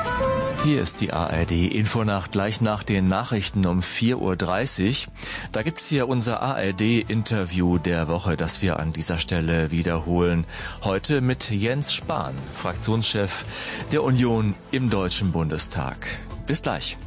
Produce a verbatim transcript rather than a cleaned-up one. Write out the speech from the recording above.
Hier ist die A R D-Infonacht gleich nach den Nachrichten um vier Uhr dreißig. Da gibt's hier unser A R D-Interview der Woche, das wir an dieser Stelle wiederholen. Heute mit Jens Spahn, Fraktionschef der Union im Deutschen Bundestag. Bis gleich.